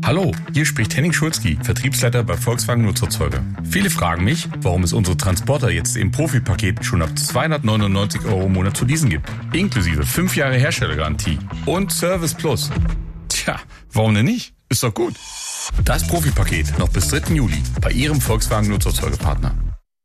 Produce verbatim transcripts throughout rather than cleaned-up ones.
Hallo, hier spricht Henning Schulzki, Vertriebsleiter bei Volkswagen Nutzerzeuge. Viele fragen mich, warum es unsere Transporter jetzt im Profipaket schon ab zweihundertneunundneunzig Euro im Monat zu leasen gibt. Inklusive fünf Jahre Herstellergarantie und Service Plus. Tja, warum denn nicht? Ist doch gut. Das Profipaket noch bis dritten Juli bei Ihrem Volkswagen Nutzerzeugepartner.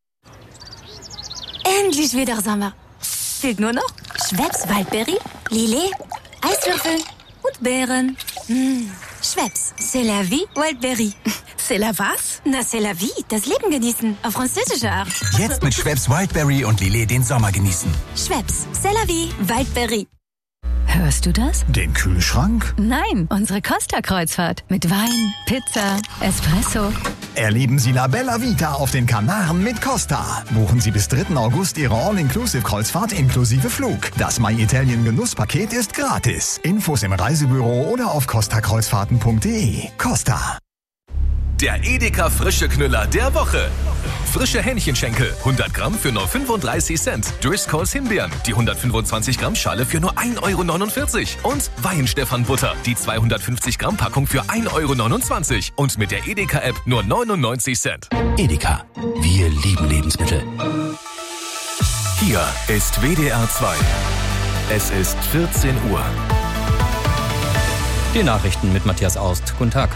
Endlich wieder Sommer. Fehlt nur noch Schweppes Waldberry, Lillet, Eiswürfel und Beeren. Mmh. Schweppes, c'est la vie, Wildberry. C'est la was? Na, c'est la vie, das Leben genießen, auf französische Art. Jetzt mit Schweppes Wildberry und Lillet den Sommer genießen. Schweppes, c'est la vie, Wildberry. Hörst du das? Den Kühlschrank? Nein, unsere Costa-Kreuzfahrt. Mit Wein, Pizza, Espresso. Erleben Sie La Bella Vita auf den Kanaren mit Costa. Buchen Sie bis dritten August Ihre All-Inclusive-Kreuzfahrt inklusive Flug. Das My Italien Genusspaket ist gratis. Infos im Reisebüro oder auf costa kreuzfahrten punkt de. Costa. Der Edeka Frische Knüller der Woche. Frische Hähnchenschenkel, hundert Gramm für nur fünfunddreißig Cent. Driscolls Himbeeren, die hundertfünfundzwanzig Gramm Schale für nur ein Euro neunundvierzig. Und Weihenstephan-Butter, die zweihundertfünfzig Gramm Packung für ein Euro neunundzwanzig. Und mit der Edeka-App nur neunundneunzig Cent. Edeka, wir lieben Lebensmittel. Hier ist W D R zwei. Es ist vierzehn Uhr. Die Nachrichten mit Matthias Aust. Guten Tag.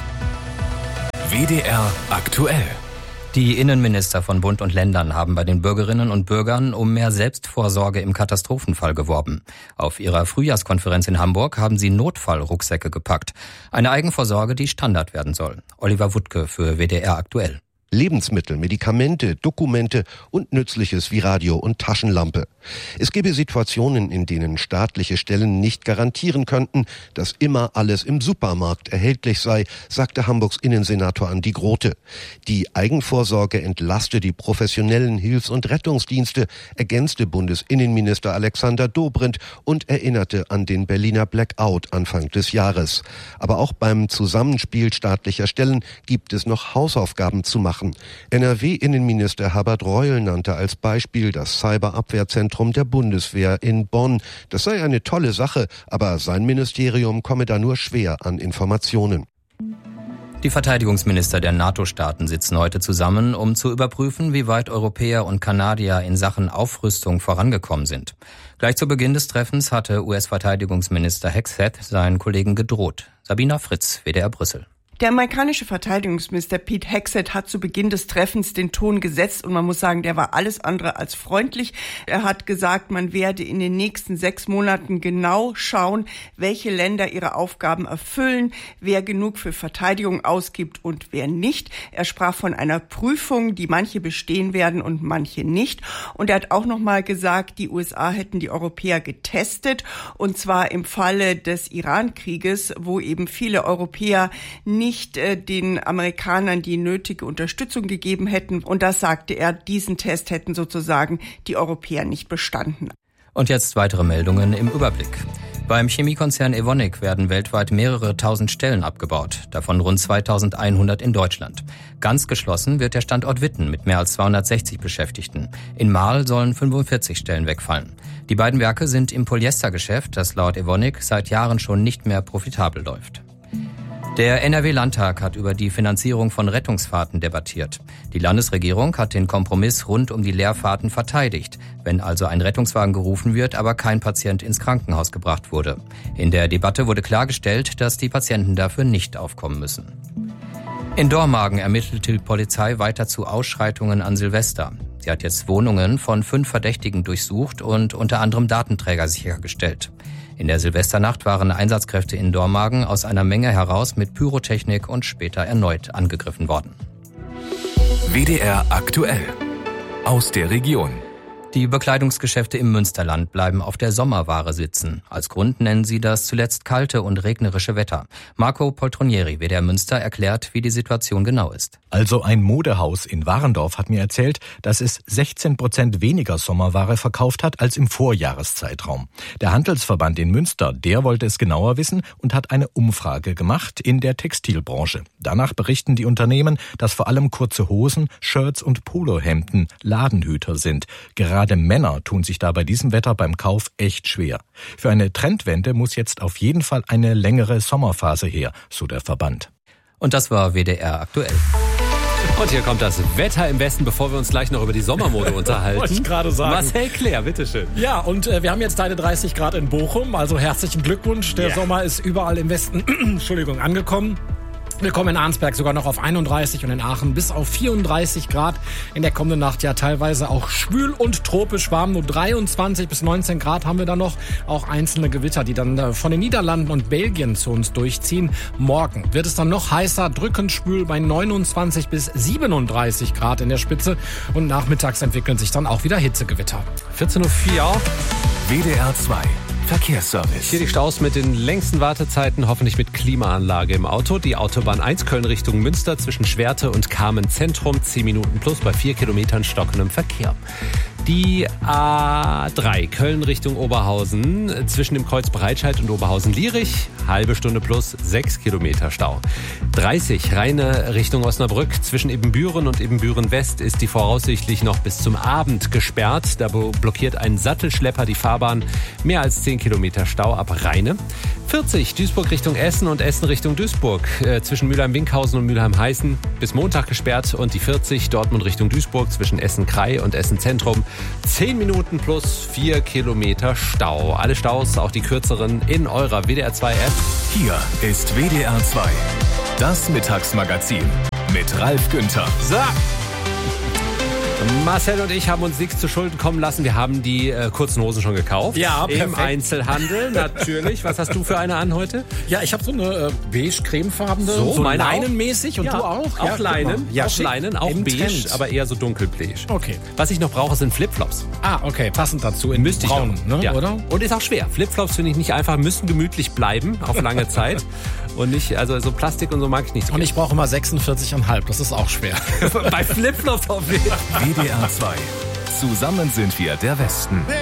W D R aktuell. Die Innenminister von Bund und Ländern haben bei den Bürgerinnen und Bürgern um mehr Selbstvorsorge im Katastrophenfall geworben. Auf ihrer Frühjahrskonferenz in Hamburg haben sie Notfallrucksäcke gepackt. Eine Eigenvorsorge, die Standard werden soll. Oliver Wuttke für W D R aktuell. Lebensmittel, Medikamente, Dokumente und Nützliches wie Radio und Taschenlampe. Es gäbe Situationen, in denen staatliche Stellen nicht garantieren könnten, dass immer alles im Supermarkt erhältlich sei, sagte Hamburgs Innensenator Andi Grote. Die Eigenvorsorge entlaste die professionellen Hilfs- und Rettungsdienste, ergänzte Bundesinnenminister Alexander Dobrindt und erinnerte an den Berliner Blackout Anfang des Jahres. Aber auch beim Zusammenspiel staatlicher Stellen gibt es noch Hausaufgaben zu machen. N R W-Innenminister Herbert Reul nannte als Beispiel das Cyberabwehrzentrum der Bundeswehr in Bonn. Das sei eine tolle Sache, aber sein Ministerium komme da nur schwer an Informationen. Die Verteidigungsminister der NATO-Staaten sitzen heute zusammen, um zu überprüfen, wie weit Europäer und Kanadier in Sachen Aufrüstung vorangekommen sind. Gleich zu Beginn des Treffens hatte U S-Verteidigungsminister Hegseth seinen Kollegen gedroht. Sabina Fritz, W D R Brüssel. Der amerikanische Verteidigungsminister Pete Hegseth hat zu Beginn des Treffens den Ton gesetzt und man muss sagen, der war alles andere als freundlich. Er hat gesagt, man werde in den nächsten sechs Monaten genau schauen, welche Länder ihre Aufgaben erfüllen, wer genug für Verteidigung ausgibt und wer nicht. Er sprach von einer Prüfung, die manche bestehen werden und manche nicht. Und er hat auch noch mal gesagt, die U S A hätten die Europäer getestet und zwar im Falle des Iran-Krieges, wo eben viele Europäer nicht nicht äh, den Amerikanern die nötige Unterstützung gegeben hätten. Und das sagte er, diesen Test hätten sozusagen die Europäer nicht bestanden. Und jetzt weitere Meldungen im Überblick. Beim Chemiekonzern Evonik werden weltweit mehrere tausend Stellen abgebaut, davon rund zweitausendeinhundert in Deutschland. Ganz geschlossen wird der Standort Witten mit mehr als zweihundertsechzig Beschäftigten. In Marl sollen fünfundvierzig Stellen wegfallen. Die beiden Werke sind im Polyestergeschäft, das laut Evonik seit Jahren schon nicht mehr profitabel läuft. Der N R W-Landtag hat über die Finanzierung von Rettungsfahrten debattiert. Die Landesregierung hat den Kompromiss rund um die Leerfahrten verteidigt, wenn also ein Rettungswagen gerufen wird, aber kein Patient ins Krankenhaus gebracht wurde. In der Debatte wurde klargestellt, dass die Patienten dafür nicht aufkommen müssen. In Dormagen ermittelt die Polizei weiter zu Ausschreitungen an Silvester. Sie hat jetzt Wohnungen von fünf Verdächtigen durchsucht und unter anderem Datenträger sichergestellt. In der Silvesternacht waren Einsatzkräfte in Dormagen aus einer Menge heraus mit Pyrotechnik und später erneut angegriffen worden. W D R aktuell. Aus der Region. Die Bekleidungsgeschäfte im Münsterland bleiben auf der Sommerware sitzen. Als Grund nennen sie das zuletzt kalte und regnerische Wetter. Marco Poltronieri, W D R Münster, erklärt, wie die Situation genau ist. Also ein Modehaus in Warendorf hat mir erzählt, dass es sechzehn Prozent weniger Sommerware verkauft hat als im Vorjahreszeitraum. Der Handelsverband in Münster, der wollte es genauer wissen und hat eine Umfrage gemacht in der Textilbranche. Danach berichten die Unternehmen, dass vor allem kurze Hosen, Shirts und Polohemden Ladenhüter sind. Gerade Männer tun sich da bei diesem Wetter beim Kauf echt schwer. Für eine Trendwende muss jetzt auf jeden Fall eine längere Sommerphase her, so der Verband. Und das war W D R aktuell. Und hier kommt das Wetter im Westen, bevor wir uns gleich noch über die Sommermode unterhalten. Wollte ich gerade sagen. Marcel Claire, bitteschön. Ja, und äh, wir haben jetzt deine dreißig Grad in Bochum, also herzlichen Glückwunsch. Der yeah. Sommer ist überall im Westen Entschuldigung, angekommen. Wir kommen in Arnsberg sogar noch auf einunddreißig und in Aachen bis auf vierunddreißig Grad. In der kommenden Nacht ja teilweise auch schwül und tropisch warm. Nur dreiundzwanzig bis neunzehn Grad haben wir da noch. Auch einzelne Gewitter, die dann von den Niederlanden und Belgien zu uns durchziehen. Morgen wird es dann noch heißer, drückend schwül bei neunundzwanzig bis siebenunddreißig Grad in der Spitze. Und nachmittags entwickeln sich dann auch wieder Hitzegewitter. vierzehn Uhr vier. W D R zwei. Verkehrsservice. Hier die Staus mit den längsten Wartezeiten, hoffentlich mit Klimaanlage im Auto. Die Autobahn eins Köln Richtung Münster zwischen Schwerte und Kamen Zentrum, zehn Minuten plus bei vier Kilometern stockendem Verkehr. Die A drei Köln Richtung Oberhausen zwischen dem Kreuz Breitscheid und Oberhausen-Lierich, halbe Stunde plus sechs Kilometer Stau. dreißig Rheine Richtung Osnabrück zwischen Ebenbüren und Ebenbüren-West ist die voraussichtlich noch bis zum Abend gesperrt. Da blockiert ein Sattelschlepper die Fahrbahn, mehr als zehn Kilometer Stau ab Rheine. vierzig Duisburg Richtung Essen und Essen Richtung Duisburg äh, zwischen Mülheim-Winkhausen und Mülheim-Heißen bis Montag gesperrt. Und die vierzig Dortmund Richtung Duisburg zwischen Essen-Krei und Essen-Zentrum zehn Minuten plus vier Kilometer Stau. Alle Staus, auch die kürzeren, in eurer W D R zwei App. Hier ist W D R zwei, das Mittagsmagazin mit Ralf Günther. So. Marcel und ich haben uns nichts zu Schulden kommen lassen. Wir haben die äh, kurzen Hosen schon gekauft. Ja, perfekt. Im Einzelhandel, natürlich. Was hast du für eine an heute? Ja, ich habe so eine äh, beige-cremefarbene, so, so meine leinenmäßig. Und ja, du auch? Auch ja, Leinen, ja, auch Leinen, auch Im beige, Trend. aber eher so dunkelbeige. Okay. Was ich noch brauche, sind Flipflops. Ah, okay, passend dazu. In Müsste braun, ich noch, ne? Ja. Oder? Und ist auch schwer. Flipflops finde ich nicht einfach, müssen gemütlich bleiben auf lange Zeit. Und nicht, also so Plastik und so mag ich nicht so. Und ich brauche immer sechsundvierzig Komma fünf, das ist auch schwer. Bei Flipflops auf jeden Fall. W D R zwei. Zusammen sind wir der Westen.